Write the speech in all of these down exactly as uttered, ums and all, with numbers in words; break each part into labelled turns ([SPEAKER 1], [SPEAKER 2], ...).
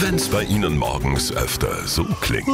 [SPEAKER 1] Wenn's bei Ihnen morgens öfter so klingt.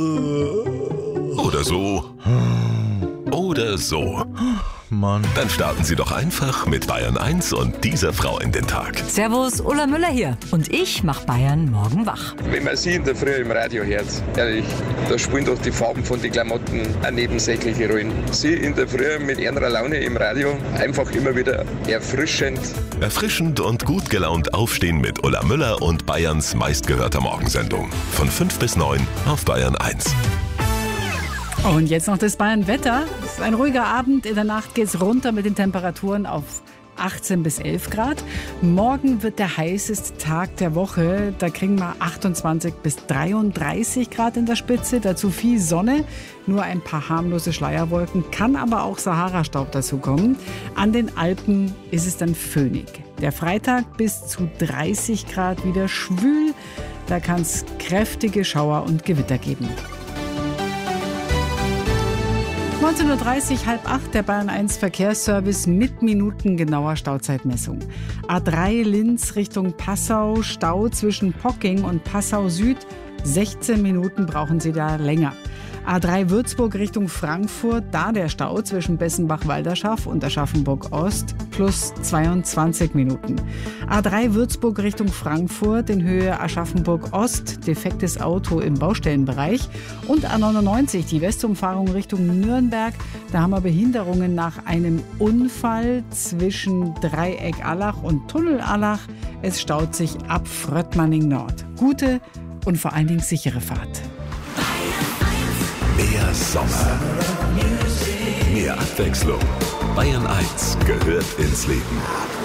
[SPEAKER 1] Oder so. Oder so.
[SPEAKER 2] Mann.
[SPEAKER 1] Dann starten Sie doch einfach mit Bayern eins und dieser Frau in den Tag.
[SPEAKER 3] Servus, Ulla Müller hier. Und ich mach Bayern morgen wach.
[SPEAKER 4] Wenn man sie in der Früh im Radio hört, ehrlich, da spielen doch die Farben von den Klamotten eine nebensächliche Rollen. Sie in der Früh mit ihrer Laune im Radio, einfach immer wieder erfrischend.
[SPEAKER 1] Erfrischend und gut gelaunt aufstehen mit Ulla Müller und Bayerns meistgehörter Morgensendung. Von fünf bis neun auf Bayern eins.
[SPEAKER 5] Und jetzt noch das Bayern-Wetter. Es ist ein ruhiger Abend. In der Nacht geht es runter mit den Temperaturen auf achtzehn bis elf Grad. Morgen wird der heißeste Tag der Woche. Da kriegen wir achtundzwanzig bis dreiunddreißig Grad in der Spitze. Dazu viel Sonne, nur ein paar harmlose Schleierwolken. Kann aber auch Sahara-Staub dazu kommen. An den Alpen ist es dann föhnig. Der Freitag bis zu dreißig Grad wieder schwül. Da kann es kräftige Schauer und Gewitter geben. neunzehn Uhr dreißig, halb acht, der Bayern eins Verkehrsservice mit minutengenauer Stauzeitmessung. A drei Linz Richtung Passau, Stau zwischen Pocking und Passau Süd. sechzehn Minuten brauchen Sie da länger. A drei Würzburg Richtung Frankfurt, da der Stau zwischen Bessenbach-Walderschaff und Aschaffenburg-Ost plus zweiundzwanzig Minuten. A drei Würzburg Richtung Frankfurt in Höhe Aschaffenburg-Ost, defektes Auto im Baustellenbereich. Und A neunundneunzig, die Westumfahrung Richtung Nürnberg, da haben wir Behinderungen nach einem Unfall zwischen Dreieck Allach und Tunnel Allach. Es staut sich ab Fröttmanning Nord. Gute und vor allen Dingen sichere Fahrt.
[SPEAKER 1] Mehr Sommer. Mehr Abwechslung. Bayern eins gehört ins Leben.